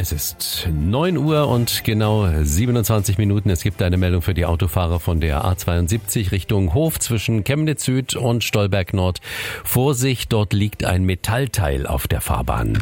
Es ist 9 Uhr und genau 27 Minuten. Es gibt eine Meldung für die Autofahrer von der A72 Richtung Hof zwischen Chemnitz Süd und Stolberg Nord. Vorsicht, dort liegt ein Metallteil auf der Fahrbahn.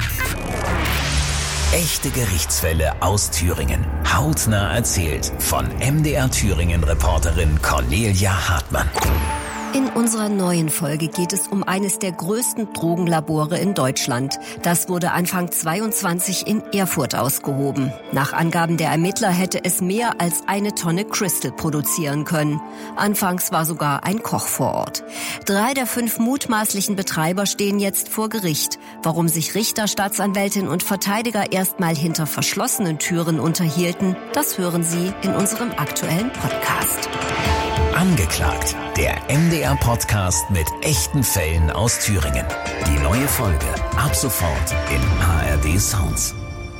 Echte Gerichtsfälle aus Thüringen. Hautnah erzählt von MDR Thüringen-Reporterin Cornelia Hartmann. In unserer neuen Folge geht es um eines der größten Drogenlabore in Deutschland. Das wurde Anfang 22 in Erfurt ausgehoben. Nach Angaben der Ermittler hätte es mehr als 1 Tonne Crystal produzieren können. Anfangs war sogar ein Koch vor Ort. 3 der 5 mutmaßlichen Betreiber stehen jetzt vor Gericht. Warum sich Richter, Staatsanwältin und Verteidiger erstmal hinter verschlossenen Türen unterhielten, das hören Sie in unserem aktuellen Podcast. Angeklagt, der MDR-Podcast mit echten Fällen aus Thüringen. Die neue Folge ab sofort in ARD Sounds.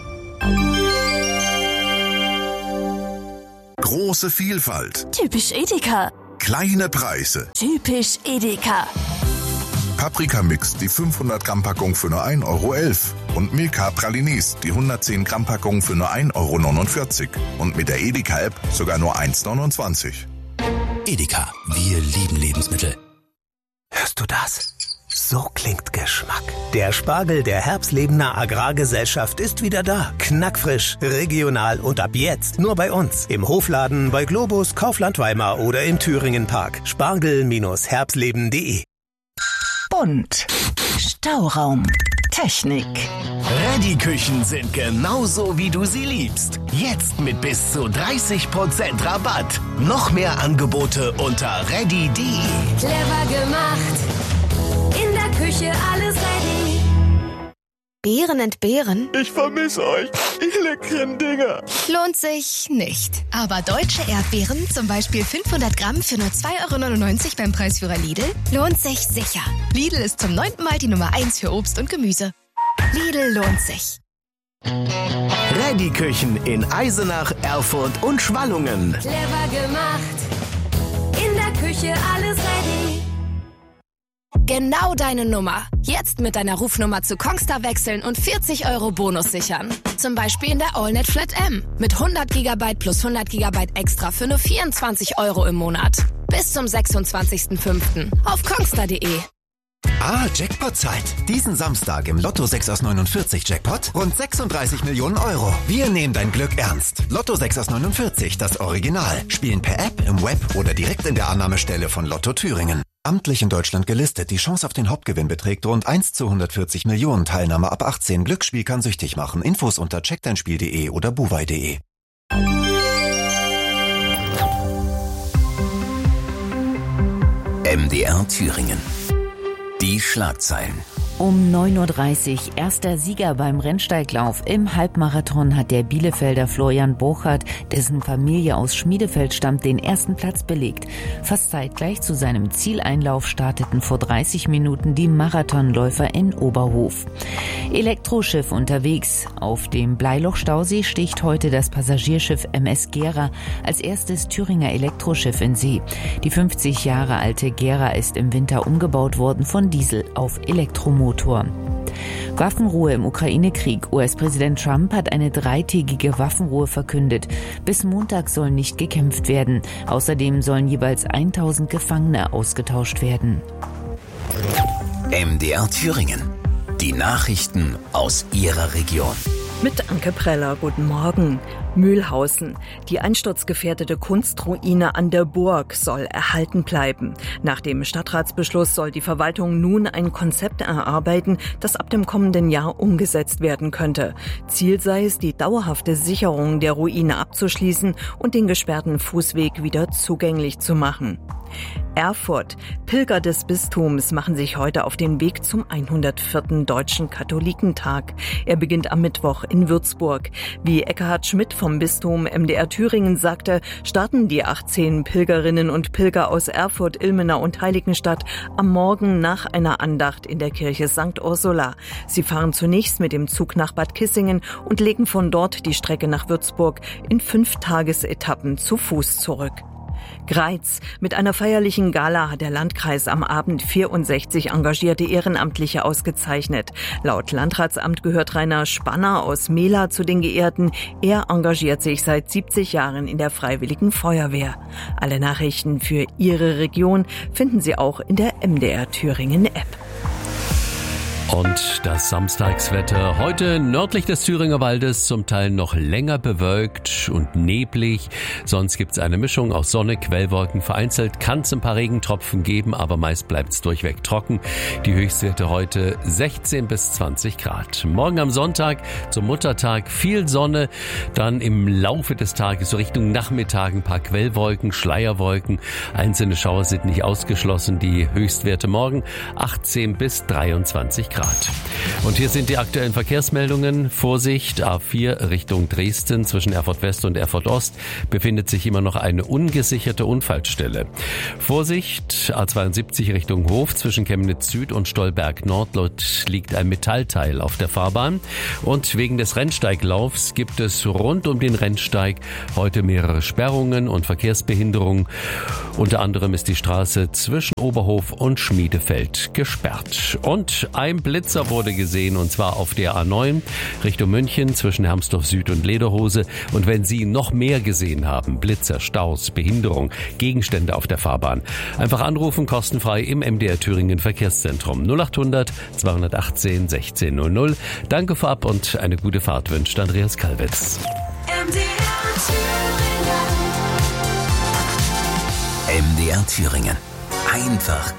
Große Vielfalt. Typisch Edeka. Kleine Preise. Typisch Edeka. Paprikamix, die 500 Gramm Packung für nur 1,11 € und Milka Pralines, die 110 Gramm Packung für nur 1,49 € und mit der Edeka-App sogar nur 1,29 €. Edeka, wir lieben Lebensmittel. Hörst du das? So klingt Geschmack. Der Spargel der Herbstlebener Agrargesellschaft ist wieder da. Knackfrisch, regional und ab jetzt nur bei uns. Im Hofladen, bei Globus, Kaufland Weimar oder im Thüringen Park. Spargel-herbstleben.de. Bunt. Stauraum. Technik. Ready-Küchen sind genauso, wie du sie liebst. Jetzt mit bis zu 30% Rabatt. Noch mehr Angebote unter ready.de. Clever gemacht. In der Küche alles ready. Beeren entbehren? Ich vermisse euch, ihr leckeren Dinger. Lohnt sich nicht. Aber deutsche Erdbeeren, zum Beispiel 500 Gramm für nur 2,99 € beim Preisführer Lidl, lohnt sich sicher. Lidl ist zum 9. Mal die Nummer 1 für Obst und Gemüse. Lidl lohnt sich. Ready-Küchen in Eisenach, Erfurt und Schwallungen. Clever gemacht. In der Küche alles ready. Genau deine Nummer. Jetzt mit deiner Rufnummer zu Kongstar wechseln und 40 € Bonus sichern. Zum Beispiel in der AllNet Flat M. Mit 100 GB plus 100 GB extra für nur 24 € im Monat. Bis zum 26.05. auf kongstar.de. Jackpot-Zeit. Diesen Samstag im Lotto 6 aus 49 Jackpot rund 36 Millionen €. Wir nehmen dein Glück ernst. Lotto 6 aus 49, das Original. Spielen per App, im Web oder direkt in der Annahmestelle von Lotto Thüringen. Amtlich in Deutschland gelistet. Die Chance auf den Hauptgewinn beträgt rund 1 zu 140 Millionen. Teilnahme ab 18. Glücksspiel kann süchtig machen. Infos unter checkdeinspiel.de oder buwei.de. MDR Thüringen. Die Schlagzeilen. Um 9.30 Uhr erster Sieger beim Rennsteiglauf. Im Halbmarathon hat der Bielefelder Florian Burchardt, dessen Familie aus Schmiedefeld stammt, den ersten Platz belegt. Fast zeitgleich zu seinem Zieleinlauf starteten vor 30 Minuten die Marathonläufer in Oberhof. Elektroschiff unterwegs. Auf dem Bleiloch-Stausee sticht heute das Passagierschiff MS Gera als erstes Thüringer Elektroschiff in See. Die 50 Jahre alte Gera ist im Winter umgebaut worden von Diesel auf Elektromotor. Waffenruhe im Ukraine-Krieg. US-Präsident Trump hat eine 3-tägige Waffenruhe verkündet. Bis Montag soll nicht gekämpft werden. Außerdem sollen jeweils 1000 Gefangene ausgetauscht werden. MDR Thüringen. Die Nachrichten aus Ihrer Region. Mit Anke Preller, guten Morgen. Mühlhausen. Die einsturzgefährdete Kunstruine an der Burg soll erhalten bleiben. Nach dem Stadtratsbeschluss soll die Verwaltung nun ein Konzept erarbeiten, das ab dem kommenden Jahr umgesetzt werden könnte. Ziel sei es, die dauerhafte Sicherung der Ruine abzuschließen und den gesperrten Fußweg wieder zugänglich zu machen. Erfurt. Pilger des Bistums machen sich heute auf den Weg zum 104. Deutschen Katholikentag. Er beginnt am Mittwoch in Würzburg. Wie Eckhard Schmidt vom Bistum MDR Thüringen sagte, starten die 18 Pilgerinnen und Pilger aus Erfurt, Ilmenau und Heiligenstadt am Morgen nach einer Andacht in der Kirche St. Ursula. Sie fahren zunächst mit dem Zug nach Bad Kissingen und legen von dort die Strecke nach Würzburg in 5 Tagesetappen zu Fuß zurück. Greiz. Mit einer feierlichen Gala hat der Landkreis am Abend 64 engagierte Ehrenamtliche ausgezeichnet. Laut Landratsamt gehört Rainer Spanner aus Mehla zu den Geehrten. Er engagiert sich seit 70 Jahren in der Freiwilligen Feuerwehr. Alle Nachrichten für Ihre Region finden Sie auch in der MDR Thüringen App. Und das Samstagswetter. Heute nördlich des Thüringer Waldes zum Teil noch länger bewölkt und neblig. Sonst gibt's eine Mischung aus Sonne, Quellwolken. Vereinzelt kann es ein paar Regentropfen geben, aber meist bleibt's durchweg trocken. Die Höchstwerte heute 16 bis 20 Grad. Morgen am Sonntag zum Muttertag viel Sonne. Dann im Laufe des Tages so Richtung Nachmittag ein paar Quellwolken, Schleierwolken. Einzelne Schauer sind nicht ausgeschlossen. Die Höchstwerte morgen 18 bis 23 Grad. Und hier sind die aktuellen Verkehrsmeldungen. Vorsicht, A4 Richtung Dresden zwischen Erfurt West und Erfurt Ost befindet sich immer noch eine ungesicherte Unfallstelle. Vorsicht, A72 Richtung Hof zwischen Chemnitz Süd und Stolberg Nord. Dort liegt ein Metallteil auf der Fahrbahn. Und wegen des Rennsteiglaufs gibt es rund um den Rennsteig heute mehrere Sperrungen und Verkehrsbehinderungen. Unter anderem ist die Straße zwischen Oberhof und Schmiedefeld gesperrt. Und ein Blitzer wurde gesehen, und zwar auf der A9 Richtung München zwischen Hermsdorf Süd und Lederhose. Und wenn Sie noch mehr gesehen haben, Blitzer, Staus, Behinderung, Gegenstände auf der Fahrbahn, einfach anrufen, kostenfrei im MDR Thüringen Verkehrszentrum 0800 218 1600. Danke vorab und eine gute Fahrt wünscht Andreas Kalwitz. MDR Thüringen. Einfach